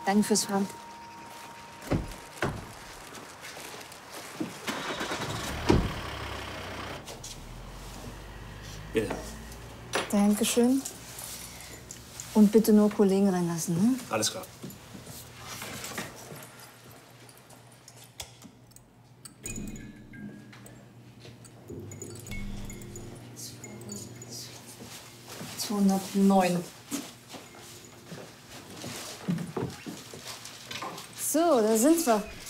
Danke fürs Fahren. Bitte. Dankeschön. Und bitte nur Kollegen reinlassen, ne? Alles klar. ...209. So, da sind wir.